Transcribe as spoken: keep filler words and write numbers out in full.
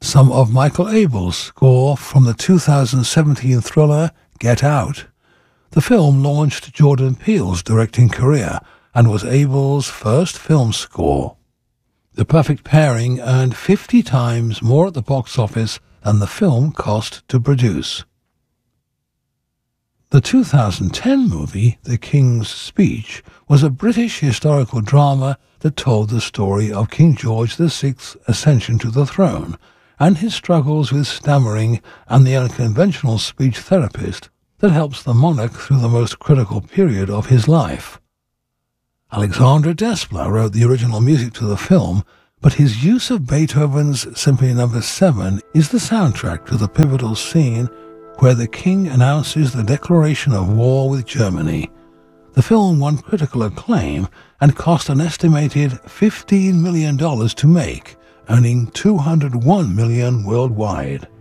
some of Michael Abels' score from the two thousand seventeen thriller Get Out. The film launched Jordan Peele's directing career and was Abels' first film score. The Perfect Pairing earned fifty times more at the box office than the film cost to produce. The two thousand ten movie The King's Speech was a British historical drama that told the story of King George the Sixth's ascension to the throne and his struggles with stammering and the unconventional speech therapist that helps the monarch through the most critical period of his life. Alexandre Desplat wrote the original music to the film, but his use of Beethoven's Symphony Number seven is the soundtrack to the pivotal scene where the king announces the declaration of war with Germany. The film won critical acclaim and cost an estimated fifteen million dollars to make, earning two hundred one million dollars worldwide.